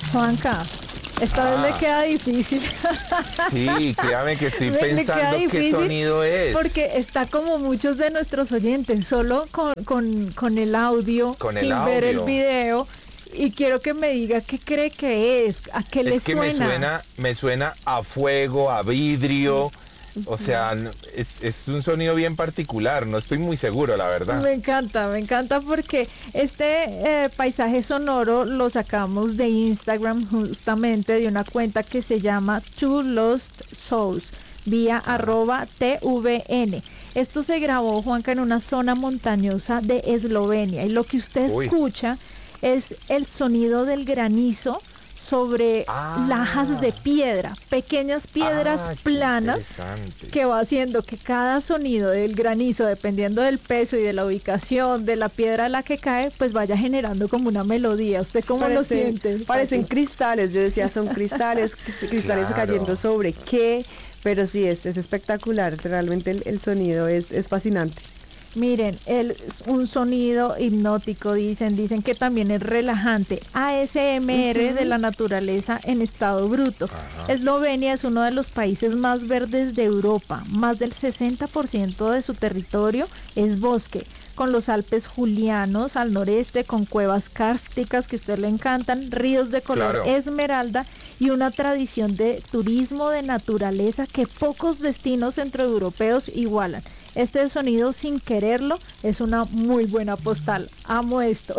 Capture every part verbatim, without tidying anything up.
Juanca, esta Ah. vez le queda difícil. Sí, créame que estoy Le- le queda pensando qué difícil sonido es. Porque está como muchos de nuestros oyentes, solo con, con, con el audio, Con sin el ver el audio. video. Y quiero que me diga qué cree que es, a qué le Es que suena. me suena, me suena a fuego, a vidrio. O sea, n- es, es un sonido bien particular, no estoy muy seguro, la verdad. Me encanta, me encanta porque este eh, paisaje sonoro lo sacamos de Instagram justamente de una cuenta que se llama Two Lost Souls, vía arroba T V N. Esto se grabó, Juanca, en una zona montañosa de Eslovenia y lo que usted Uy. escucha es el sonido del granizo sobre Ah. lajas de piedra, pequeñas piedras Ah, qué planas interesante. que va haciendo que cada sonido del granizo, dependiendo del peso y de la ubicación de la piedra a la que cae, pues vaya generando como una melodía. ¿Usted cómo lo Parece- siente? Parecen cristales, yo decía, son cristales, cristales Claro. cayendo sobre qué, pero sí, es, es espectacular, realmente el, el sonido es, es fascinante. Miren, el, un sonido hipnótico, dicen, dicen que también es relajante. A S M R de la naturaleza en estado bruto. Ajá. Eslovenia es uno de los países más verdes de Europa. Más del sesenta por ciento de su territorio es bosque, con los Alpes Julianos al noreste, con cuevas kársticas que a usted le encantan, ríos de color Claro. esmeralda y una tradición de turismo de naturaleza que pocos destinos centroeuropeos igualan. Este sonido, sin quererlo, es una muy buena postal. Amo esto.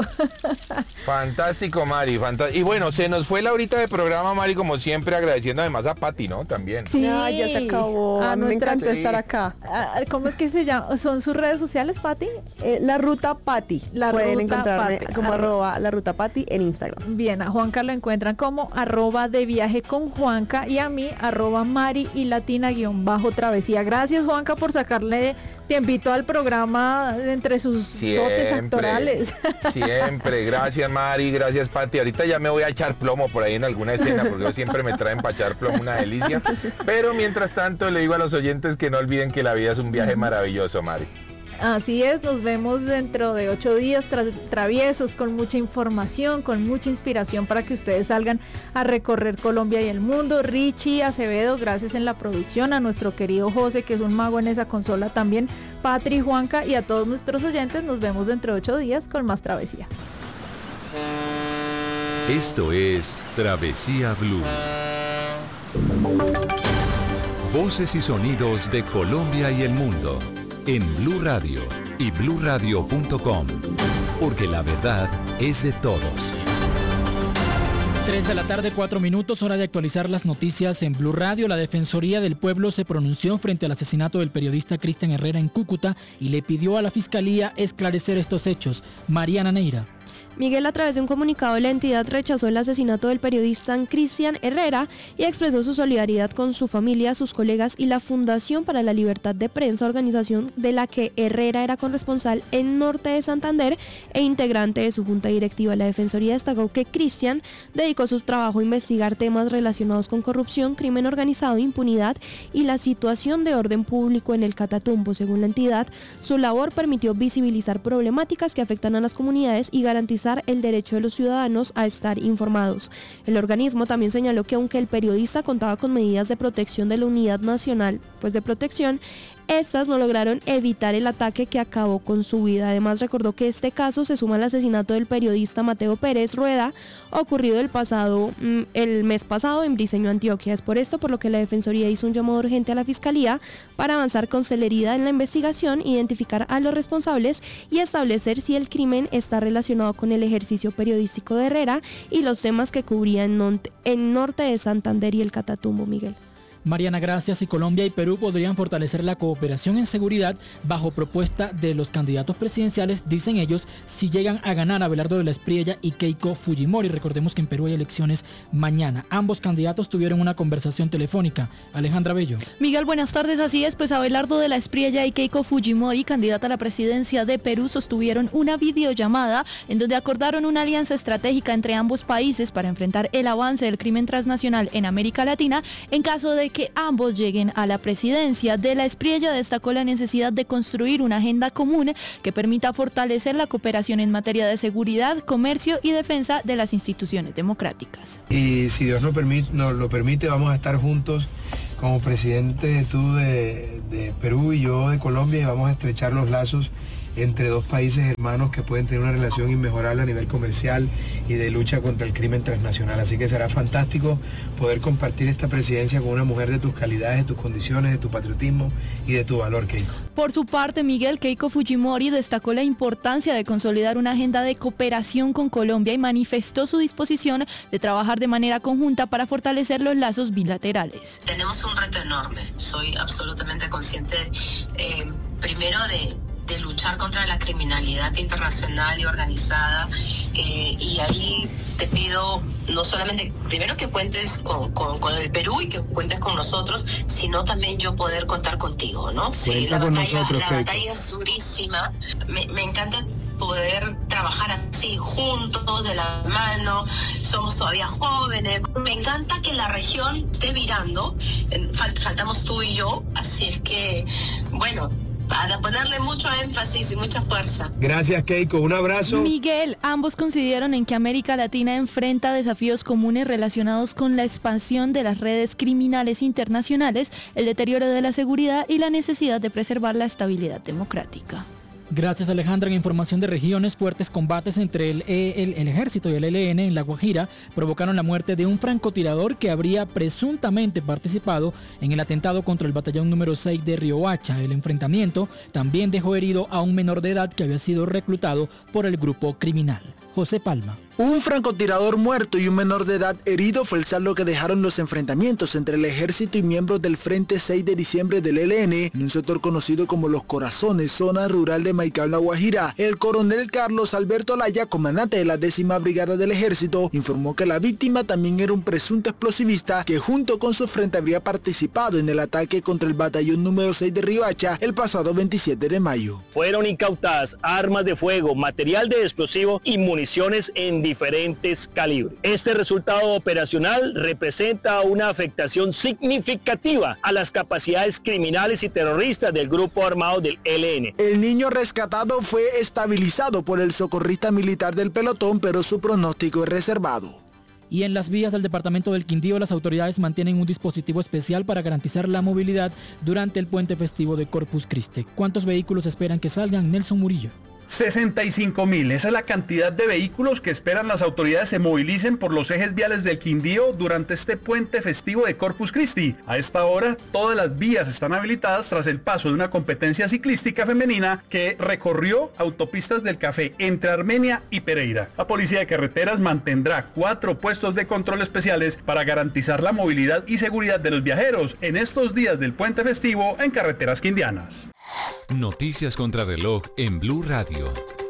Fantástico, Mari. fanta- y bueno, se nos fue la horita de programa, Mari, como siempre, agradeciendo además a Pati, ¿no? También. Sí, Ay, ya se acabó, a a mí me nuestra- encantó Sí. estar acá. Ah, ¿Cómo es que se llama? ¿Son sus redes sociales, Pati? Eh, la Ruta Pati, La pueden Ruta encontrarme Pati. como Arro- arroba la Ruta Pati en Instagram. Bien, a Juanca lo encuentran como arroba de viaje con Juanca y a mí arroba Mari y Latina guión bajo travesía. Gracias, Juanca, por sacarle tiempito al programa entre sus dotes actorales. Siempre, gracias Mari, gracias Pati. Ahorita ya me voy a echar plomo por ahí en alguna escena, porque yo siempre me traen para echar plomo, una delicia. Pero mientras tanto le digo a los oyentes que no olviden que la vida es un viaje maravilloso, Mari. Así es, nos vemos dentro de ocho días tra- traviesos con mucha información, con mucha inspiración para que ustedes salgan a recorrer Colombia y el mundo. Richie Acevedo, gracias en la producción, a nuestro querido José, que es un mago en esa consola también, Patri, Juanca y a todos nuestros oyentes. Nos vemos dentro de ocho días con más travesía. Esto es Travesía Blue. Voces y sonidos de Colombia y el mundo en Blue Radio y blue radio punto com, porque la verdad es de todos. tres de la tarde, cuatro minutos, hora de actualizar las noticias en Blue Radio. La Defensoría del Pueblo se pronunció frente al asesinato del periodista Cristian Herrera en Cúcuta y le pidió a la Fiscalía esclarecer estos hechos. Mariana Neira. Miguel, a través de un comunicado, la entidad rechazó el asesinato del periodista Cristian Herrera y expresó su solidaridad con su familia, sus colegas y la Fundación para la Libertad de Prensa, organización de la que Herrera era corresponsal en Norte de Santander e integrante de su junta directiva. La Defensoría destacó que Cristian dedicó su trabajo a investigar temas relacionados con corrupción, crimen organizado, impunidad y la situación de orden público en el Catatumbo. Según la entidad, su labor permitió visibilizar problemáticas que afectan a las comunidades y garantizar el derecho de los ciudadanos a estar informados. El organismo también señaló que aunque el periodista contaba con medidas de protección de la Unidad Nacional, pues de protección, estas no lograron evitar el ataque que acabó con su vida. Además, recordó que este caso se suma al asesinato del periodista Mateo Pérez Rueda, ocurrido el pasado, el mes pasado en Briceño, Antioquia. Es por esto por lo que la Defensoría hizo un llamado urgente a la Fiscalía para avanzar con celeridad en la investigación, identificar a los responsables y establecer si el crimen está relacionado con el ejercicio periodístico de Herrera y los temas que cubría en, non- en Norte de Santander y el Catatumbo, Miguel. Mariana, gracias. Y Colombia y Perú podrían fortalecer la cooperación en seguridad bajo propuesta de los candidatos presidenciales, dicen ellos, si llegan a ganar Abelardo de la Espriella y Keiko Fujimori. Recordemos que en Perú hay elecciones mañana. Ambos candidatos tuvieron una conversación telefónica. Alejandra Bello. Miguel, buenas tardes. Así es, pues Abelardo de la Espriella y Keiko Fujimori, candidata a la presidencia de Perú, sostuvieron una videollamada en donde acordaron una alianza estratégica entre ambos países para enfrentar el avance del crimen transnacional en América Latina en caso de de que ambos lleguen a la presidencia. De la Espriella destacó la necesidad de construir una agenda común que permita fortalecer la cooperación en materia de seguridad, comercio y defensa de las instituciones democráticas. Y si Dios nos, permite, nos lo permite, vamos a estar juntos como presidente tú de, de Perú y yo de Colombia, y vamos a estrechar los lazos entre dos países hermanos que pueden tener una relación inmejorable a nivel comercial y de lucha contra el crimen transnacional. Así que será fantástico poder compartir esta presidencia con una mujer de tus calidades, de tus condiciones, de tu patriotismo y de tu valor, Keiko. Por su parte, Miguel, Keiko Fujimori destacó la importancia de consolidar una agenda de cooperación con Colombia y manifestó su disposición de trabajar de manera conjunta para fortalecer los lazos bilaterales. Tenemos un reto enorme. Soy absolutamente consciente, eh, primero de de luchar contra la criminalidad internacional y organizada, eh, y ahí te pido no solamente, primero que cuentes con, con, con el Perú y que cuentes con nosotros, sino también yo poder contar contigo, ¿no? Sí, la batalla, nosotros, la batalla es durísima, me, me encanta poder trabajar así juntos, de la mano, somos todavía jóvenes, me encanta que la región esté virando, Falt, faltamos tú y yo, así es que, bueno, para ponerle mucho énfasis y mucha fuerza. Gracias, Keiko. Un abrazo. Miguel, ambos coincidieron en que América Latina enfrenta desafíos comunes relacionados con la expansión de las redes criminales internacionales, el deterioro de la seguridad y la necesidad de preservar la estabilidad democrática. Gracias, Alejandra. En información de regiones, fuertes combates entre el, el, el ejército y el E L N en La Guajira provocaron la muerte de un francotirador que habría presuntamente participado en el atentado contra el batallón número seis de Riohacha. El enfrentamiento también dejó herido a un menor de edad que había sido reclutado por el grupo criminal. José Palma. Un francotirador muerto y un menor de edad herido fue el saldo que dejaron los enfrentamientos entre el ejército y miembros del Frente seis de diciembre del E L N en un sector conocido como Los Corazones, zona rural de Maicao, La Guajira. El coronel Carlos Alberto Alaya, comandante de la décima brigada del ejército, informó que la víctima también era un presunto explosivista que junto con su frente habría participado en el ataque contra el batallón número seis de Riohacha el pasado veintisiete de mayo. Fueron incautadas armas de fuego, material de explosivo y municiones en diferentes calibres. Este resultado operacional representa una afectación significativa a las capacidades criminales y terroristas del grupo armado del E L N. El niño rescatado fue estabilizado por el socorrista militar del pelotón, pero su pronóstico es reservado. Y en las vías del departamento del Quindío, las autoridades mantienen un dispositivo especial para garantizar la movilidad durante el puente festivo de Corpus Christi. ¿Cuántos vehículos esperan que salgan? Nelson Murillo. sesenta y cinco mil, esa es la cantidad de vehículos que esperan las autoridades se movilicen por los ejes viales del Quindío durante este puente festivo de Corpus Christi. A esta hora, todas las vías están habilitadas tras el paso de una competencia ciclística femenina que recorrió autopistas del Café entre Armenia y Pereira. La Policía de Carreteras mantendrá cuatro puestos de control especiales para garantizar la movilidad y seguridad de los viajeros en estos días del puente festivo en carreteras quindianas. Noticias contra reloj en Blue Radio.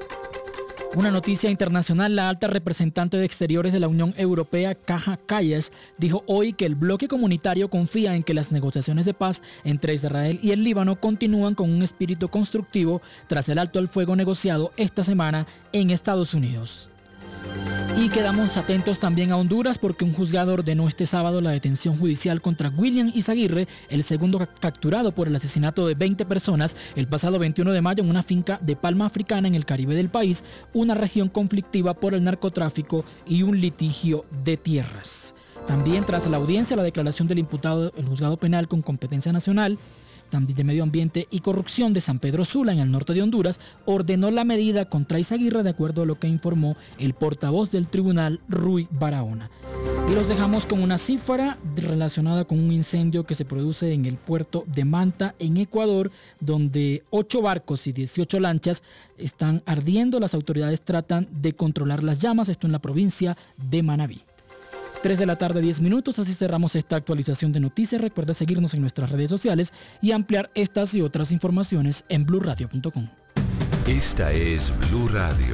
Una noticia internacional: la alta representante de Exteriores de la Unión Europea, Kaja Kallas, dijo hoy que el bloque comunitario confía en que las negociaciones de paz entre Israel y el Líbano continúan con un espíritu constructivo tras el alto al fuego negociado esta semana en Estados Unidos. Y quedamos atentos también a Honduras, porque un juzgado ordenó este sábado la detención judicial contra William Izaguirre, el segundo capturado por el asesinato de veinte personas el pasado veintiuno de mayo en una finca de palma africana en el Caribe del país, una región conflictiva por el narcotráfico y un litigio de tierras. También tras la audiencia, la declaración del imputado, el juzgado penal con competencia nacional de Medio Ambiente y Corrupción de San Pedro Sula, en el norte de Honduras, ordenó la medida contra Izaguirre, de acuerdo a lo que informó el portavoz del tribunal, Rui Barahona. Y los dejamos con una cifra relacionada con un incendio que se produce en el puerto de Manta, en Ecuador, donde ocho barcos y dieciocho lanchas están ardiendo. Las autoridades tratan de controlar las llamas, esto en la provincia de Manabí. tres de la tarde, diez minutos, así cerramos esta actualización de noticias. Recuerda seguirnos en nuestras redes sociales y ampliar estas y otras informaciones en blue radio punto com. Esta es Blue Radio.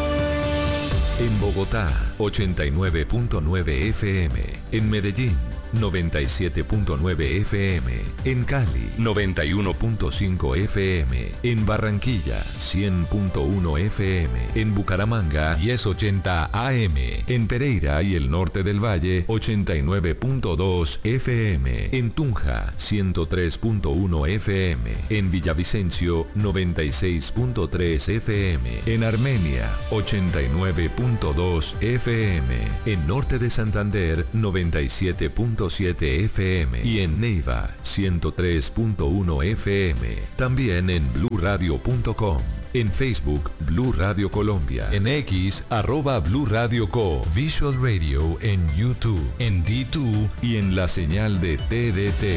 En Bogotá, ochenta y nueve punto nueve F M. En Medellín, noventa y siete punto nueve F M, en Cali noventa y uno punto cinco F M, en Barranquilla cien punto uno F M, en Bucaramanga diez ochenta A M, en Pereira y el norte del Valle ochenta y nueve punto dos F M, en Tunja ciento tres punto uno F M, en Villavicencio noventa y seis punto tres F M, en Armenia ochenta y nueve punto dos F M, en Norte de Santander noventa y siete punto siete F M y en Neiva ciento tres punto uno F M. También en blue radio punto com. En Facebook, Blue Radio Colombia. En X, arroba Blue Radio Co. Visual Radio en YouTube, en D dos y en la señal de T D T.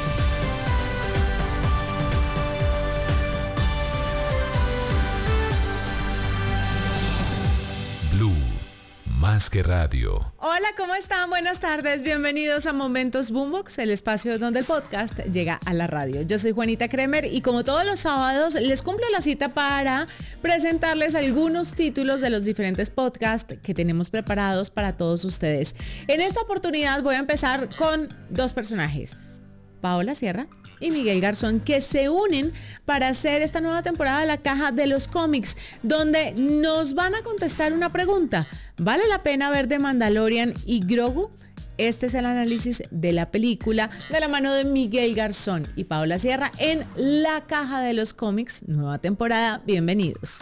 Blue, más que radio. Hola, ¿cómo están? Buenas tardes, bienvenidos a Momentos Boombox, el espacio donde el podcast llega a la radio. Yo soy Juanita Kremer y como todos los sábados les cumplo la cita para presentarles algunos títulos de los diferentes podcasts que tenemos preparados para todos ustedes. En esta oportunidad voy a empezar con dos personajes, Paola Sierra y Miguel Garzón, que se unen para hacer esta nueva temporada de la Caja de los Cómics, donde nos van a contestar una pregunta. ¿Vale la pena ver The Mandalorian y Grogu? Este es el análisis de la película de la mano de Miguel Garzón y Paola Sierra en la Caja de los Cómics, nueva temporada. Bienvenidos.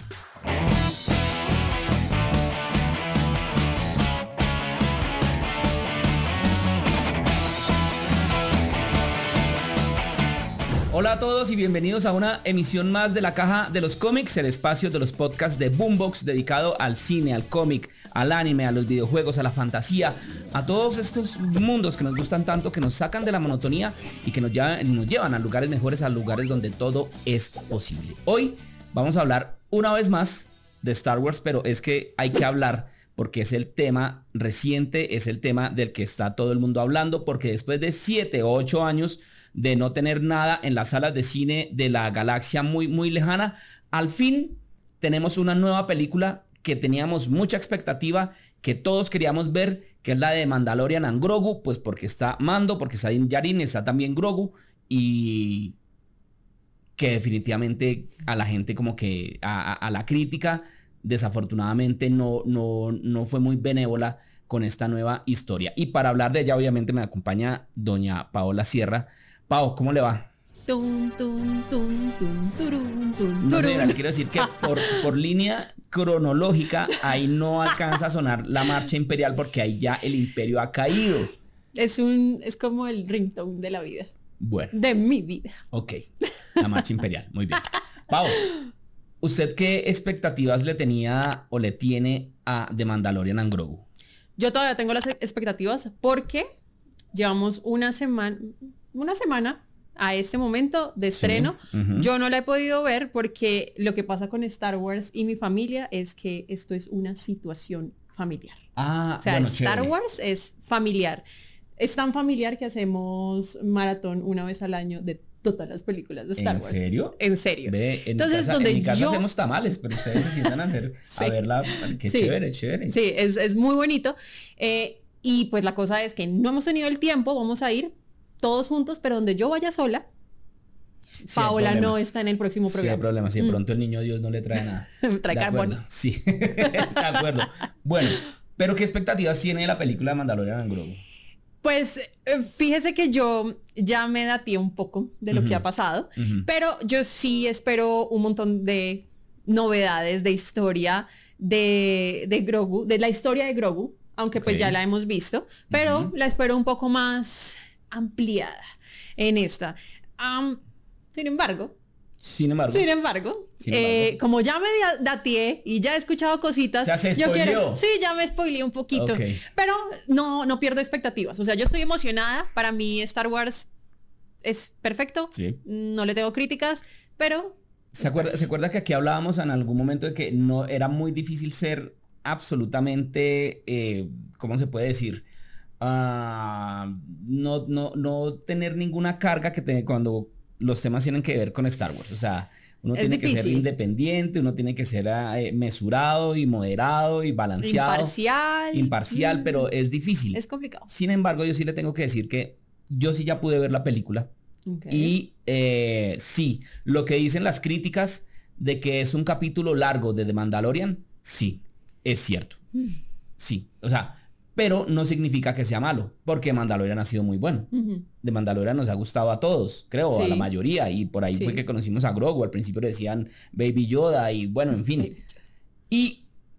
Hola a todos y bienvenidos a una emisión más de la Caja de los Cómics, el espacio de los podcasts de Boombox dedicado al cine, al cómic, al anime, a los videojuegos, a la fantasía, a todos estos mundos que nos gustan tanto, que nos sacan de la monotonía y que nos llevan, nos llevan a lugares mejores, a lugares donde todo es posible. Hoy vamos a hablar una vez más de Star Wars, pero es que hay que hablar porque es el tema reciente, es el tema del que está todo el mundo hablando, porque después de siete o ocho años de no tener nada en las salas de cine de la galaxia muy, muy lejana, al fin tenemos una nueva película que teníamos mucha expectativa, que todos queríamos ver, que es la de Mandalorian and Grogu, pues porque está Mando, porque está Din Djarin, está también Grogu, y que definitivamente a la gente como que, a, a, a la crítica, desafortunadamente no, no, no fue muy benévola con esta nueva historia. Y para hablar de ella, obviamente me acompaña doña Paola Sierra. Pau, ¿cómo le va? Tum, tum, tum, tum, turum, tum, No sé, le quiero decir que por, por línea cronológica ahí no alcanza a sonar la marcha imperial porque ahí ya el imperio ha caído. Es un, es como el ringtone de la vida. Bueno. De mi vida. Ok, la marcha imperial, muy bien. Pau, ¿usted qué expectativas le tenía o le tiene a The Mandalorian and Grogu? Yo todavía tengo las expectativas porque llevamos una semana... una semana a este momento de estreno. Sí, uh-huh. Yo no la he podido ver porque lo que pasa con Star Wars y mi familia es que esto es una situación familiar. Ah, o sea, bueno, Star chévere. Wars es familiar. Es tan familiar que hacemos maratón una vez al año de todas las películas de Star ¿En Wars. serio? En serio. Ve, en Entonces, mi casa, donde en mi casa yo... hacemos tamales, pero ustedes se sientan a hacer, Sí. a verla. Qué Sí. chévere, chévere. Sí, es, es muy bonito. Eh, y pues la cosa es que no hemos tenido el tiempo, vamos a ir todos juntos, pero donde yo vaya sola, Sí, Paola hay no problemas. está en el próximo Sí, hay programa. problemas. Si de Mm. pronto el niño Dios no le trae nada. Trae De carbón. acuerdo, sí. De acuerdo. Bueno, pero ¿qué expectativas tiene de la película de Mandalorian and Grogu? Pues eh, fíjese que yo ya me daté un poco de lo Ujú. que ha pasado, Ujú. pero yo sí espero un montón de novedades, de historia de, de Grogu, de la historia de Grogu, aunque pues Ok. ya la hemos visto, pero Ujú. la espero un poco más ampliada en esta. Am, sin embargo, Sin embargo. Sin embargo, Sin eh, embargo. como ya me da- dateé y ya he escuchado cositas, O sea, se yo quiero, spoileó. sí, ya me spoileé un poquito, Ok. pero no, no pierdo expectativas. O sea, yo estoy emocionada. Para mí Star Wars es perfecto. Sí. No le tengo críticas, pero ¿Se acuerda, ¿Se acuerda que aquí hablábamos en algún momento de que no era muy difícil ser absolutamente, eh, ¿cómo se puede decir? Ah, no, no, no tener ninguna carga que te, cuando los temas tienen que ver con Star Wars. O sea, Uno Es tiene que ser difícil. independiente, uno tiene que ser eh, mesurado y moderado y balanceado. Imparcial. Imparcial, Mm. pero es difícil. Es complicado. Sin embargo, yo sí le tengo que decir que yo sí ya pude ver la película. Ok. Y eh, sí, lo que dicen las críticas de que es un capítulo largo de The Mandalorian, sí, es cierto. Sí, o sea, pero no significa que sea malo, porque Mandalorian ha sido muy bueno. Ujú. De Mandalorian nos ha gustado a todos, creo, a Sí. la mayoría, y por ahí Sí. fue que conocimos a Grogu, al principio le decían Baby Yoda, y bueno, en fin. Y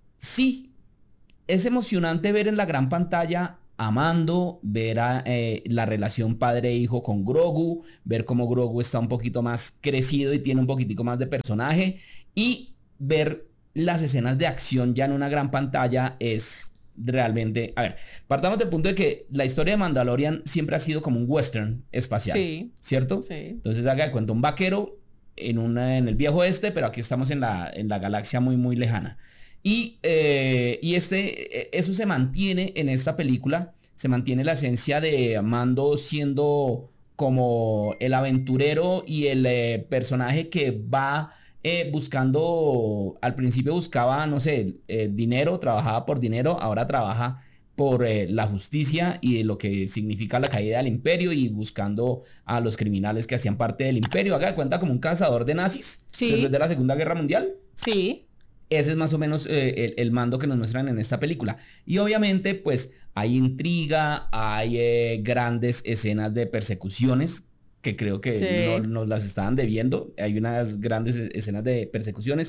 sí, es emocionante ver en la gran pantalla a Mando, ver a, eh, la relación padre-hijo con Grogu, ver cómo Grogu está un poquito más crecido y tiene un poquitico más de personaje, y ver las escenas de acción ya en una gran pantalla es realmente... A ver, partamos del punto de que la historia de Mandalorian siempre ha sido como un western espacial, Sí. ¿cierto? Sí. Entonces haga de cuenta un vaquero en, una, en el viejo oeste, pero aquí estamos en la, en la galaxia muy, muy lejana. Y, eh, y este, eso se mantiene en esta película, se mantiene la esencia de Mando siendo como el aventurero y el eh, personaje que va eh, buscando, al principio buscaba, no sé, eh, dinero, trabajaba por dinero, ahora trabaja por eh, la justicia y lo que significa la caída del imperio y buscando a los criminales que hacían parte del imperio. Haga de cuenta como un cazador de nazis Sí. después de la Segunda Guerra Mundial. Sí. Ese es más o menos eh, el, el Mando que nos muestran en esta película. Y obviamente, pues, hay intriga, hay eh, grandes escenas de persecuciones, que creo que Sí. no- nos las estaban debiendo. Hay unas grandes e- escenas de persecuciones.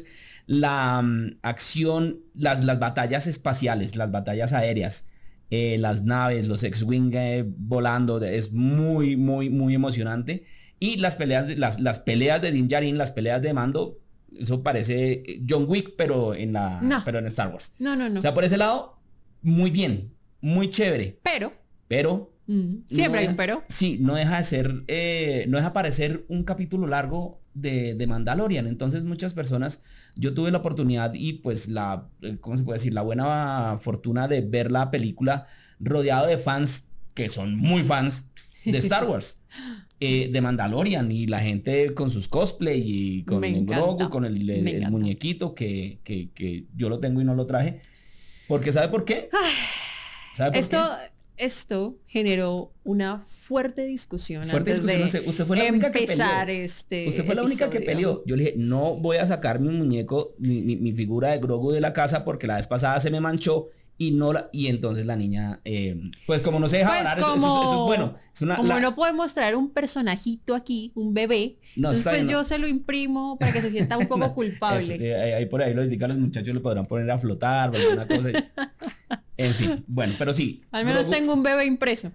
La mm, acción, las, las batallas espaciales, las batallas aéreas, eh, las naves, los X-Wing eh, volando, de- es muy, muy, muy emocionante. Y las peleas de, las, las peleas de Din Djarin, las peleas de Mando, eso parece John Wick, pero en la, No. pero en Star Wars. No, no, no. O sea, por ese lado, muy bien, muy chévere. Pero. Pero. mm, siempre no hay un deja- pero. Sí, no deja de ser, eh, no deja parecer un capítulo largo de, de Mandalorian. Entonces, muchas personas, yo tuve la oportunidad y pues la, eh, ¿cómo se puede decir? La buena fortuna de ver la película rodeado de fans que son muy fans de Star Wars. eh, de Mandalorian y la gente con sus cosplay y con Me el encanta, Grogu, con el, el- me el encanta. muñequito que, que, que yo lo tengo y no lo traje. Porque ¿sabe por qué? ¿Sabe por Esto, qué? esto generó una fuerte discusión Fuerte antes discusión, de usted, usted fue la única que empezar peleó. este Usted fue la única que episodio. peleó. Yo le dije, no voy a sacar mi muñeco, mi, mi- mi figura de Grogu de la casa porque la vez pasada se me manchó y no la... Y entonces la niña, eh, pues como no se deja Pues hablar, eso, como, eso- eso es bueno. Es una, como la- no podemos traer un personajito aquí, un bebé, No, entonces está pues bien, yo no. se lo imprimo para que se sienta un poco Eso, culpable. eh, ahí ahí por ahí lo indican los muchachos, lo podrán poner a flotar o alguna cosa. En fin, bueno, pero sí. Al menos Grogu- tengo un bebé impreso.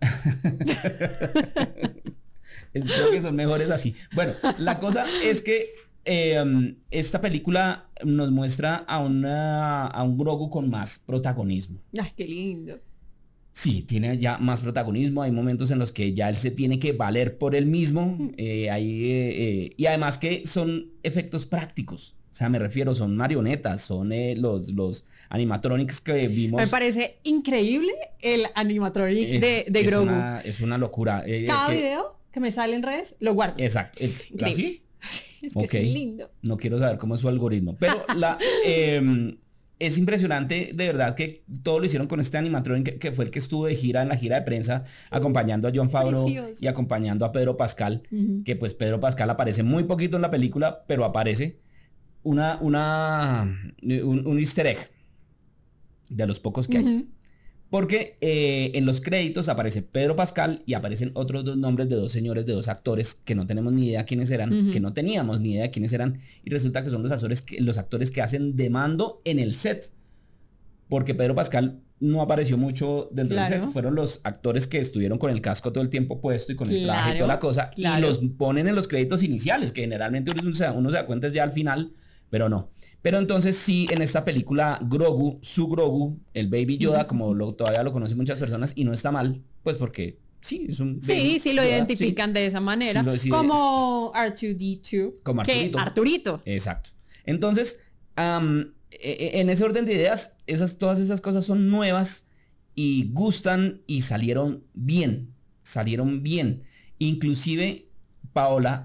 Es- creo que son mejores así. Bueno, la cosa es que eh, um, esta película nos muestra a, una, a un Grogu con más protagonismo. Ay, qué lindo. Sí, tiene ya más protagonismo. Hay momentos en los que ya él se tiene que valer por él mismo. eh, hay, eh, eh, y además que son efectos prácticos. O sea, me refiero, son marionetas, son eh, los, los animatronics que vimos. Me parece increíble el animatronic Es- de, de es Grogu. Una, es una locura. eh, Cada que- video que me sale en redes, lo guardo. Exacto. Es Es, increíble. ¿así? Es que Ok. es lindo. No quiero saber cómo es su algoritmo. Pero la, eh, es impresionante, de verdad, que todo lo hicieron con este animatronic que, que fue el que estuvo de gira en la gira de prensa, acompañando a Jon Favreau Precioso. y acompañando a Pedro Pascal. Ujú. Que pues Pedro Pascal aparece muy poquito en la película, pero aparece una, una, un, un easter egg de los pocos que hay. Ujú. Porque eh, en los créditos aparece Pedro Pascal y aparecen otros dos nombres de dos señores, de dos actores que no tenemos ni idea quiénes eran, Ujú. que no teníamos ni idea quiénes eran, y resulta que son los actores que, los actores que hacen de Mando en el set. Porque Pedro Pascal no apareció mucho dentro del Claro. set, fueron los actores que estuvieron con el casco todo el tiempo puesto y con el traje y Claro, toda la cosa, claro. y los ponen en los créditos iniciales, que generalmente uno se, uno se da cuenta es ya al final, pero no. Pero entonces sí, en esta película, Grogu, su Grogu, el Baby Yoda, como lo, todavía lo conocen muchas personas, y no está mal, pues porque sí, es un Sí, Baby sí lo Yoda, identifican de esa manera. Sí lo- sí, como R dos D dos. Como que Arturito. Arturito. Exacto. Entonces, am, e- e- en ese orden de ideas, esas, todas esas cosas son nuevas y gustan y salieron bien. Salieron bien. Inclusive, Paola,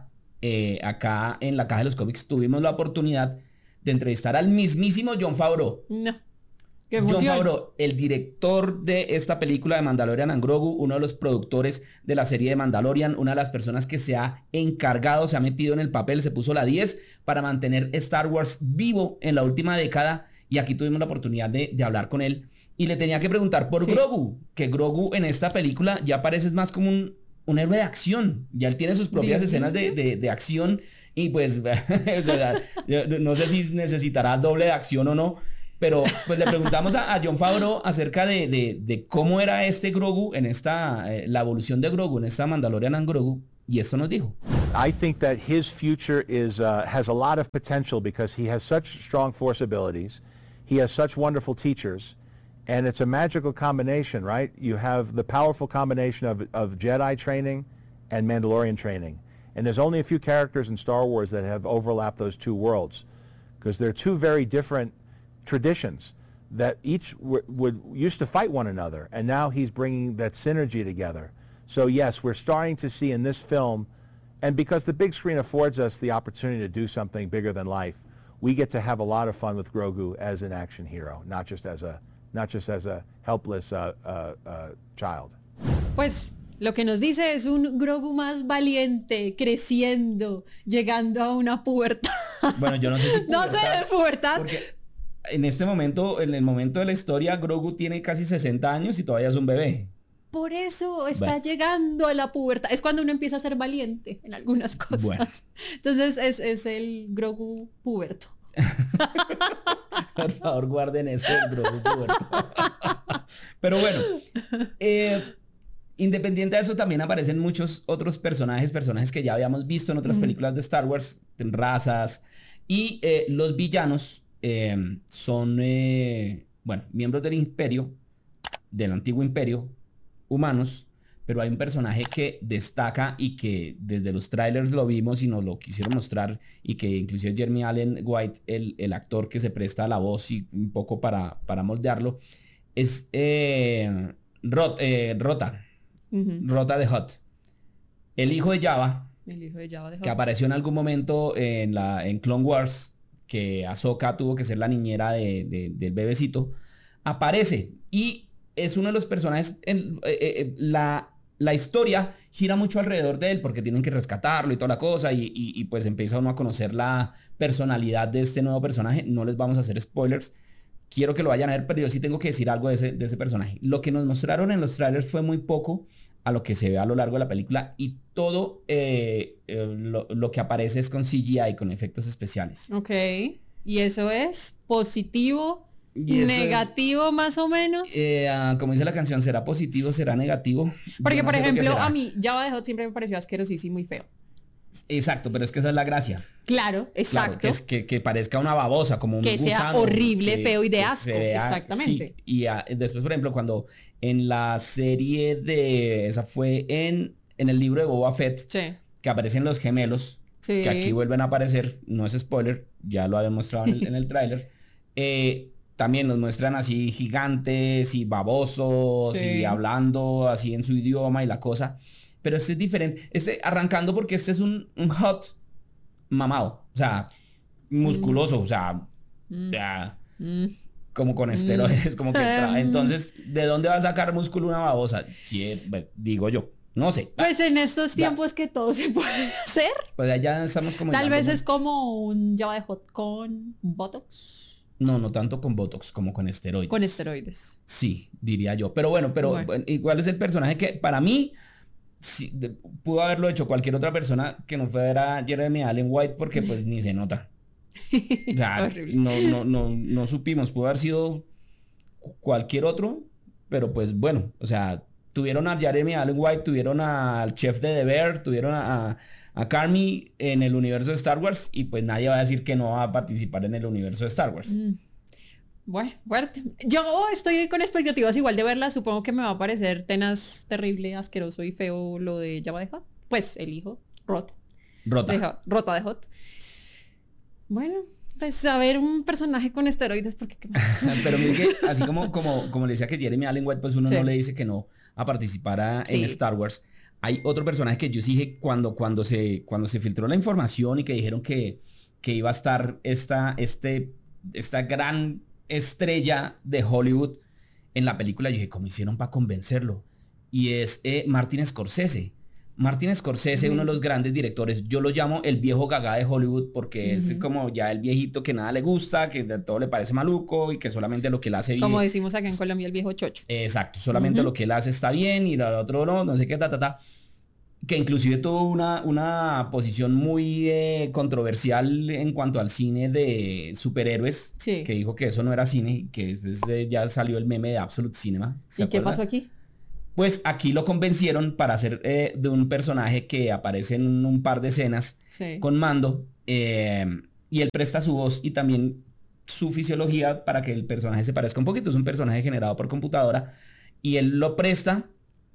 eh, acá en la Caja de los Cómics tuvimos la oportunidad de entrevistar al mismísimo Jon Favreau. No. Qué Jon emoción. Favreau, el director de esta película de Mandalorian and Grogu, uno de los productores de la serie de Mandalorian, una de las personas que se ha encargado, se ha metido en el papel, se puso la diez para mantener Star Wars vivo en la última década, y aquí tuvimos la oportunidad de, de hablar con él, y le tenía que preguntar por sí. Grogu, que Grogu en esta película ya parece más como un, un héroe de acción, ya él tiene sus propias ¿Sí? escenas de, de, de acción, y pues, no sé si necesitará doble de acción o no, pero pues le preguntamos a, a Jon Favreau acerca de, de, de cómo era este Grogu en esta, eh, la evolución de Grogu en esta Mandalorian and Grogu, y esto nos dijo. I think that his future is uh, has a lot of potential because he has such strong force abilities, he has such wonderful teachers, and it's a magical combination, right? You have the powerful combination of, of Jedi training and Mandalorian training, and there's only a few characters in Star Wars that have overlapped those two worlds, because they're two very different traditions that each w- would used to fight one another, and now he's bringing that synergy together. So yes, we're starting to see in this film, and because the big screen affords us the opportunity to do something bigger than life, we get to have a lot of fun with Grogu as an action hero, not just as a not just as a helpless uh, uh, uh, child. Pues lo que nos dice es un Grogu más valiente, creciendo, llegando a una pubertad. Bueno, yo no sé si no sé de pubertad. Porque en este momento, en el momento de la historia, Grogu tiene casi sesenta años y todavía es un bebé. Por eso está Bueno. llegando a la pubertad. Es cuando uno empieza a ser valiente en algunas cosas. Bueno. Entonces es, es el Grogu puberto. Por favor, guarden eso del Grogu puberto. Pero bueno, eh, independiente de eso, también aparecen muchos otros personajes, personajes que ya habíamos visto en otras Mm. películas de Star Wars, en razas, y eh, los villanos eh, son, eh, bueno, miembros del Imperio, del antiguo Imperio, humanos, pero hay un personaje que destaca y que desde los trailers lo vimos y nos lo quisieron mostrar, y que inclusive es Jeremy Allen White, el, el actor que se presta a la voz y un poco para, para moldearlo, es eh, Rot, eh, Rota, Ujú. Rota the Hutt, el hijo de Jabba, El hijo de Jabba de que Hutt. apareció en algún momento en, la, en Clone Wars, que Ahsoka tuvo que ser la niñera de, de- del bebecito, aparece y es uno de los personajes, en, eh, eh, la, la historia gira mucho alrededor de él porque tienen que rescatarlo y toda la cosa, y, y- y pues empieza uno a conocer la personalidad de este nuevo personaje. No les vamos a hacer spoilers, quiero que lo vayan a ver, pero yo sí tengo que decir algo de ese, de ese personaje. Lo que nos mostraron en los trailers fue muy poco a lo que se ve a lo largo de la película, y todo eh, eh, lo, lo que aparece es con C G I, con efectos especiales. Ok. Y eso es positivo, Y eso es- negativo más o menos. Eh, ah, como dice la canción, ¿será positivo, será negativo? Porque, Yo no por sé lo que ejemplo, será. a mí Jabba de Hutt siempre me pareció asquerosísimo y feo. Exacto, pero es que esa es la gracia. Claro, Claro, exacto. que, es, que, que parezca una babosa, como un Que sea gusano, horrible, que- feo y de que asco, se vea- exactamente. sí. Y ah, después, por ejemplo, cuando en la serie de... Esa fue en, en el libro de Boba Fett, Sí. que aparecen los gemelos, Sí. que aquí vuelven a aparecer, no es spoiler, ya lo había mostrado en el, en el tráiler. Eh, también nos muestran así gigantes y babosos Sí. y hablando así en su idioma y la cosa. Pero este es diferente. Este, arrancando porque este es un, un hot mamado. O sea, musculoso. O sea, Mm. ya, Mm. como con esteroides. Como que tra- Mm. Entonces, ¿de dónde va a sacar músculo una babosa? ¿Quién? Pues, digo yo. No sé. Pues en estos Ya. tiempos que todo se puede hacer. Pues ya estamos como... Tal hilando, vez ¿no? es como un Jabba de Hutt con Botox. No, no tanto con Botox como con esteroides. Con esteroides. Sí, diría yo. Pero bueno, pero Bueno. bueno, igual es el personaje que para mí sí, de- pudo haberlo hecho cualquier otra persona que no fuera Jeremy Allen White, porque pues ni se nota. O sea, Horrible. no, no, no, no supimos. Pudo haber sido cu- cualquier otro, pero pues bueno, o sea, tuvieron a Jeremy Allen White, tuvieron al chef de The Bear, tuvieron a, a, a Carmy en el universo de Star Wars, y pues nadie va a decir que no va a participar en el universo de Star Wars. Mm. Bueno, fuerte. Yo estoy con expectativas igual de verla. Supongo que me va a parecer tenaz, terrible, asqueroso y feo lo de Jabba de Hutt. Pues el hijo, Rot. Rota. De Hutt, Rota de Hutt. Bueno, pues a ver un personaje con esteroides, porque qué más. Pero mire que así como, como, como le decía que Jeremy Allen White, pues uno Sí. no le dice que no a participar a- en Sí. Star Wars. Hay otro personaje que yo sí dije cuando, cuando, se, cuando se filtró la información y que dijeron que, que iba a estar esta, este, esta gran estrella de Hollywood en la película, yo dije, ¿cómo hicieron para convencerlo? Y es eh, Martin Scorsese. Martin Scorsese, uh-huh. uno de los grandes directores, yo lo llamo el viejo gaga de Hollywood porque uh-huh. es como ya el viejito que nada le gusta, que de todo le parece maluco y que solamente lo que él hace bien. Como decimos acá en Colombia, el viejo chocho. Exacto, solamente uh-huh. lo que él hace está bien y lo otro no, no sé qué, ta, ta, ta. Que inclusive tuvo una, una posición muy eh, controversial en cuanto al cine de superhéroes, sí. que dijo que eso no era cine, que después de, ya salió el meme de Absolute Cinema. ¿Y acuerda? ¿Qué pasó aquí? Pues aquí lo convencieron para hacer eh, de un personaje que aparece en un par de escenas sí. con Mando eh, y él presta su voz y también su fisiología para que el personaje se parezca un poquito. Es un personaje generado por computadora y él lo presta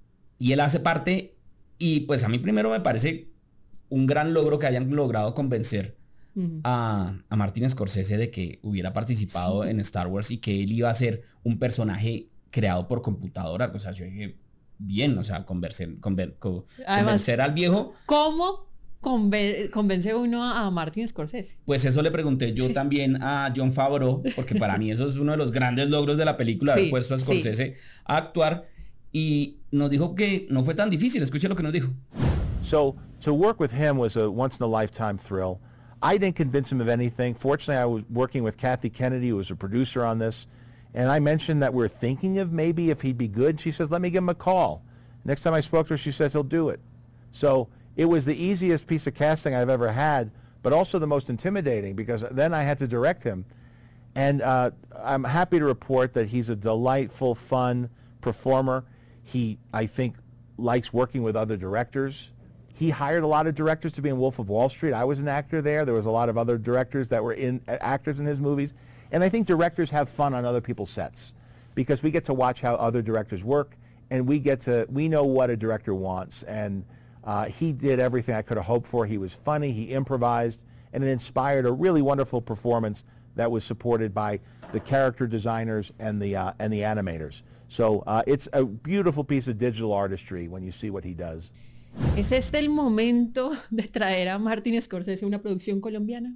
y él hace parte y pues a mí primero me parece un gran logro que hayan logrado convencer uh-huh. a, a Martin Scorsese de que hubiera participado sí. en Star Wars y que él iba a ser un personaje creado por computadora. O sea, yo dije... bien, o sea, convencer, conven, co, Además, convencer al viejo. ¿Cómo conven, convence uno a Martin Scorsese? Pues eso le pregunté yo sí. también a Jon Favreau, porque para mí eso es uno de los grandes logros de la película, sí, haber puesto a Scorsese sí. a actuar, y nos dijo que no fue tan difícil. Escuche lo que nos dijo. So, to work with him was a once-in-a-lifetime thrill. I didn't convince him of anything. Fortunately, I was working with Kathy Kennedy, who was a producer on this. And I mentioned that we're thinking of maybe if he'd be good. She says, let me give him a call. Next time I spoke to her, she says he'll do it. So it was the easiest piece of casting I've ever had, but also the most intimidating because then I had to direct him. And uh, I'm happy to report that he's a delightful, fun performer. He, I think, likes working with other directors. He hired a lot of directors to be in Wolf of Wall Street. I was an actor there. There was a lot of other directors that were in uh, actors in his movies. And I think directors have fun on other people's sets because we get to watch how other directors work and we get to, we know what a director wants. And uh, he did everything I could have hoped for. He was funny, he improvised, and it inspired a really wonderful performance that was supported by the character designers and the, uh, and the animators. So uh, it's a beautiful piece of digital artistry when you see what he does. ¿Es este el momento de traer a Martin Scorsese a una producción colombiana?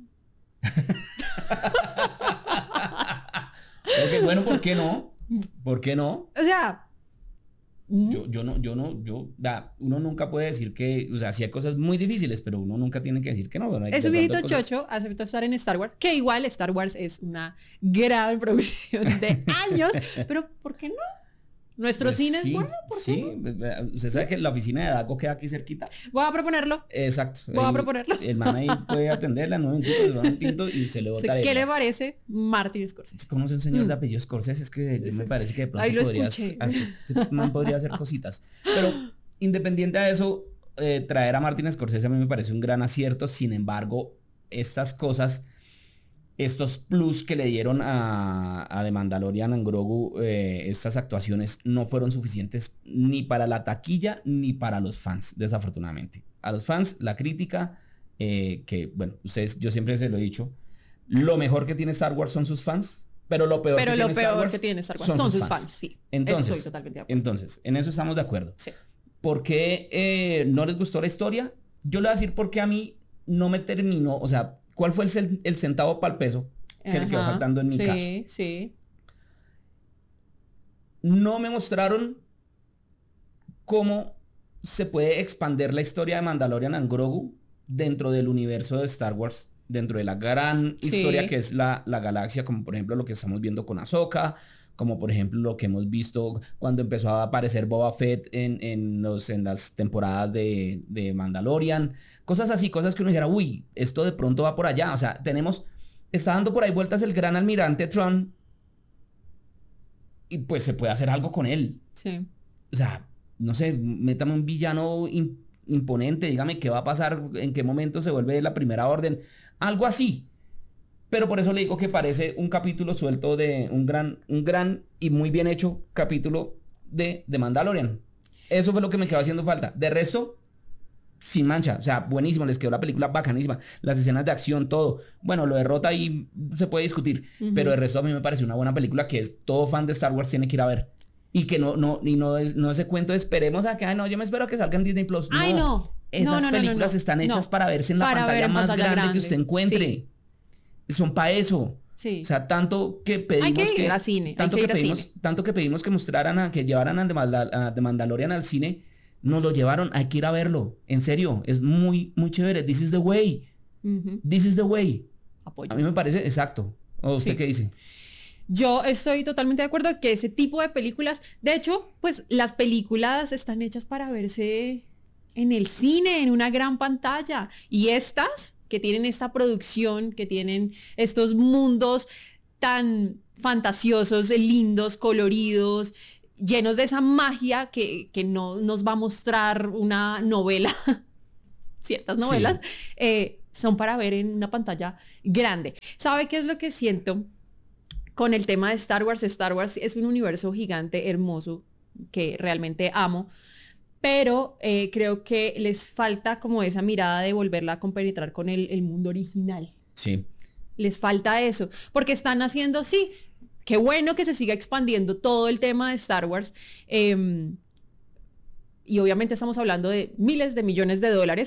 Okay, bueno, ¿por qué no? ¿Por qué no? O sea, yo, yo no, yo no, yo, da, uno nunca puede decir que, o sea, sí hay cosas muy difíciles, pero uno nunca tiene que decir que no. Bueno, hay es un viejito cosas... chocho, aceptó estar en Star Wars, que igual Star Wars es una gran producción de años, pero ¿por qué no? Nuestro pues cine sí, es bueno, ¿por qué sí, no? Usted sabe que la oficina de Daco queda aquí cerquita. Voy a proponerlo. Exacto. Voy el, a proponerlo. El man ahí puede atenderla, no un tinto, le va un tinto y se le bota. ¿Qué le parece Martin Scorsese? Como es un señor de apellido Scorsese, es que yo me parece que de pronto ahí lo podrías, escuché. Man podría hacer cositas. Pero independiente de eso, eh, traer a Martin Scorsese a mí me parece un gran acierto. Sin embargo, estas cosas, estos plus que le dieron a, a The Mandalorian and Grogu, eh, estas actuaciones no fueron suficientes ni para la taquilla ni para los fans, desafortunadamente. A los fans, la crítica, eh, que bueno, ustedes, yo siempre se lo he dicho, lo mejor que tiene Star Wars son sus fans, pero lo peor, pero que, lo tiene peor Star Wars que tiene Star Wars son, son sus, sus fans. fans, sí. Entonces, estoy totalmente de acuerdo. Entonces, en eso estamos de acuerdo. Sí. ¿Por qué eh, no les gustó la historia? Yo le voy a decir porque a mí no me terminó, o sea, ¿cuál fue el, el centavo para el peso que Ajá, le quedó faltando en mi sí, caso? Sí, sí. No me mostraron cómo se puede expandir la historia de Mandalorian and Grogu dentro del universo de Star Wars, dentro de la gran sí. historia que es la, la galaxia, como por ejemplo lo que estamos viendo con Ahsoka, como por ejemplo lo que hemos visto cuando empezó a aparecer Boba Fett en, en, los, en las temporadas de, de Mandalorian, cosas así, cosas que uno dijera, uy, esto de pronto va por allá. O sea, tenemos, está dando por ahí vueltas el gran almirante Thrawn y pues se puede hacer algo con él. Sí. O sea, no sé, métame un villano in, imponente, dígame qué va a pasar, en qué momento se vuelve la primera orden, algo así. Pero por eso le digo que parece un capítulo suelto de un gran, un gran y muy bien hecho capítulo de, de Mandalorian. Eso fue lo que me quedó haciendo falta. De resto, sin mancha. O sea, buenísimo. Les quedó la película bacanísima. Las escenas de acción, todo. Bueno, lo de Rota ahí se puede discutir. Uh-huh. Pero de resto a mí me parece una buena película que es, todo fan de Star Wars tiene que ir a ver. Y que no, no, y no es no ese cuento de esperemos a que, ay, no, yo me espero que salga en Disney Plus. No, Ay, no. Esas no, no, películas no, no, no. están hechas no. para verse en la Para pantalla ver en más pantalla grande, grande. que usted encuentre. Sí. Son para eso. Sí. O sea, tanto que pedimos Hay que ir que, a cine, tanto hay que que ir a pedimos, cine. tanto que pedimos que mostraran a, que llevaran a The, Mandal- a The Mandalorian al cine, nos lo llevaron, hay que ir a verlo. En serio, es muy, muy chévere. This is the way. Uh-huh. This is the way. Apoyo. A mí me parece exacto. ¿O usted Sí. qué dice? Yo estoy totalmente de acuerdo que ese tipo de películas, de hecho, pues las películas están hechas para verse en el cine, en una gran pantalla. Y estas, que tienen esta producción, que tienen estos mundos tan fantasiosos, lindos, coloridos, llenos de esa magia que, que no nos va a mostrar una novela, ciertas novelas, sí. eh, son para ver en una pantalla grande. ¿Sabe qué es lo que siento? Con el tema de Star Wars, Star Wars es un universo gigante, hermoso, que realmente amo, pero eh, creo que les falta como esa mirada de volverla a compenetrar con el, el mundo original. Sí. Les falta eso, porque están haciendo, sí, qué bueno que se siga expandiendo todo el tema de Star Wars, eh, y obviamente estamos hablando de miles de millones de dólares,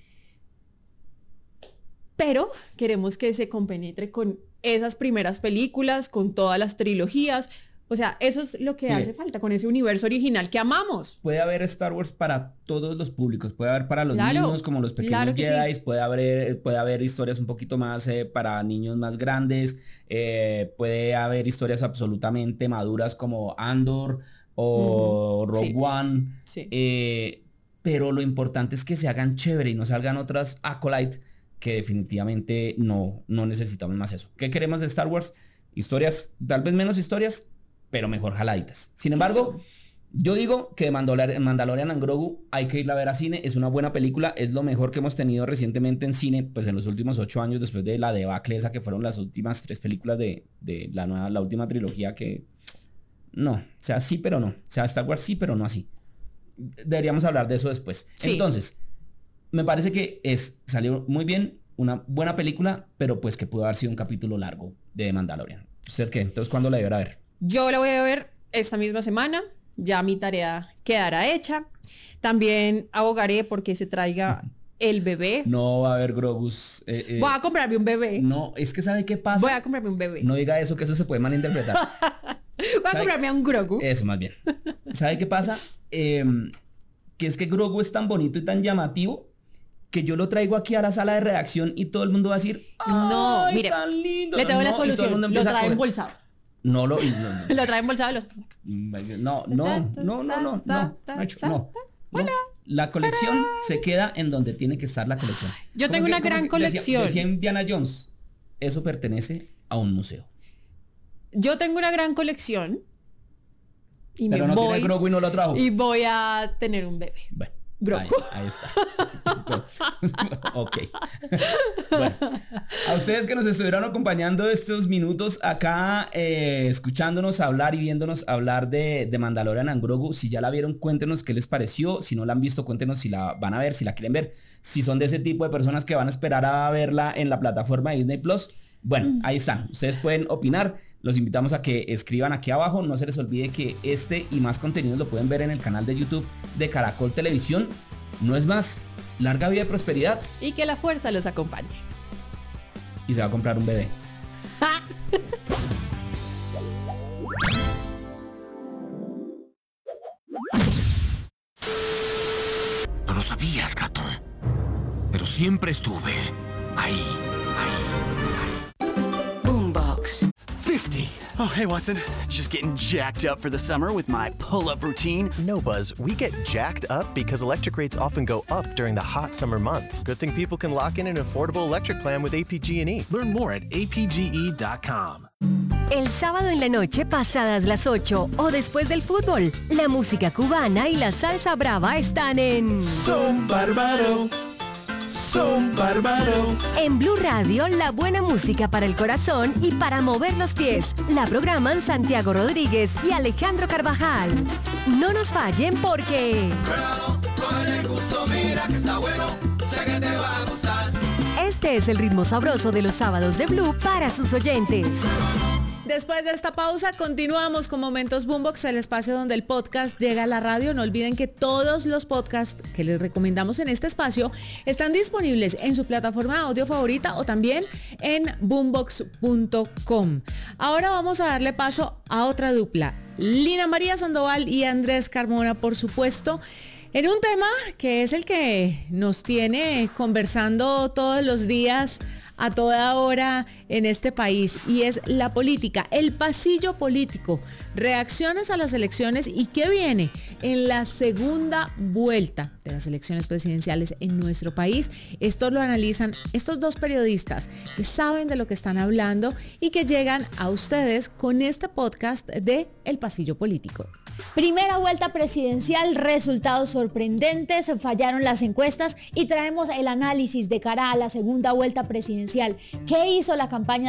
pero queremos que se compenetre con esas primeras películas, con todas las trilogías. O sea, eso es lo que Mire, hace falta con ese universo original que amamos. Puede haber Star Wars para todos los públicos. Puede haber para los Claro, niños como los pequeños claro que Jedi. sí. Puede haber, puede haber historias un poquito más eh, para niños más grandes. Eh, puede haber historias absolutamente maduras como Andor o Ujú, Rogue sí. One. Sí. Eh, pero lo importante es que se hagan chévere y no salgan otras Acolyte que definitivamente no, no necesitamos más eso. ¿Qué queremos de Star Wars? Historias, tal vez menos historias, pero mejor jaladitas. Sin embargo, yo digo que Mandalor- Mandalorian and Grogu hay que irla a ver a cine. Es una buena película, es lo mejor que hemos tenido recientemente en cine, pues en los últimos ocho años, después de la debacle esa que fueron las últimas tres películas de, de la, nueva, la última trilogía que... No, o sea, sí, pero no. O sea, Star Wars sí, pero no así. Deberíamos hablar de eso después. Sí. Entonces, me parece que es, salió muy bien, una buena película, pero pues que pudo haber sido un capítulo largo de Mandalorian. ¿Usted qué? Entonces, ¿cuándo la deberá ver? Yo la voy a ver esta misma semana. Ya mi tarea quedará hecha. También abogaré porque se traiga el bebé. No va a haber Grogus. Eh, eh, Voy a comprarme un bebé. No, es que ¿sabe qué pasa? Voy a comprarme un bebé. No diga eso, que eso se puede malinterpretar. Voy a ¿sabe? comprarme a un Grogu. Eso, más bien. ¿Sabe qué pasa? Eh, que es que Grogu es tan bonito y tan llamativo que yo lo traigo aquí a la sala de redacción y todo el mundo va a decir, No, ¡ay, mire, tan lindo! le tengo No, la y todo el solución. mundo Lo empieza a trae coger. embolsado. No lo... y no, no. Lo trae embolsado de los... No, no, no, no, no, no, Nacho, no, no. La colección se queda en donde tiene que estar la colección. Yo ¿Cómo tengo es una que- cómo gran es que decía- colección. Decía Indiana Jones, eso pertenece a un museo. Yo tengo una gran colección. Y Pero me no voy... tiene Grogu y no lo trajo. Y voy a tener un bebé. Bueno, Grogu. ahí, ahí está. Ok. Bueno, a ustedes que nos estuvieron acompañando estos minutos acá, eh, escuchándonos hablar y viéndonos hablar de, de Mandalorian and Grogu, si ya la vieron, cuéntenos qué les pareció. Si no la han visto, cuéntenos si la van a ver, si la quieren ver. Si son de ese tipo de personas que van a esperar a verla en la plataforma de Disney Plus, bueno, ahí están. Ustedes pueden opinar. Los invitamos a que escriban aquí abajo. No se les olvide que este y más contenidos lo pueden ver en el canal de YouTube de Caracol Televisión. No es más. Larga vida y prosperidad. Y que la fuerza los acompañe. Y se va a comprar un bebé. No lo sabías, gato. Pero siempre estuve ahí, ahí. Boombox. fifty. Oh, hey, Watson. Just getting jacked up for the summer with my pull-up routine. No, Buzz, we get jacked up because electric rates often go up during the hot summer months. Good thing people can lock in an affordable electric plan with A P G and E. Learn more at A P G E dot com. El sábado en la noche, pasadas las ocho o después del fútbol, la música cubana y la salsa brava están en... Son Bárbaro, Son Bárbaro. En Blue Radio, la buena música para el corazón y para mover los pies. La programan Santiago Rodríguez y Alejandro Carvajal. No nos fallen porque... Este es el ritmo sabroso de los sábados de Blue para sus oyentes. Después de esta pausa, continuamos con Momentos Boombox, el espacio donde el podcast llega a la radio. No olviden que todos los podcasts que les recomendamos en este espacio están disponibles en su plataforma de audio favorita o también en boombox punto com. Ahora vamos a darle paso a otra dupla, Lina María Sandoval y Andrés Carmona, por supuesto, en un tema que es el que nos tiene conversando todos los días, a toda hora en este país, y es la política, el pasillo político, reacciones a las elecciones y qué viene en la segunda vuelta de las elecciones presidenciales en nuestro país. Esto lo analizan estos dos periodistas que saben de lo que están hablando y que llegan a ustedes con este podcast de El Pasillo Político. Primera vuelta presidencial, resultados sorprendentes, fallaron las encuestas y traemos el análisis de cara a la segunda vuelta presidencial. ¿Qué hizo la campaña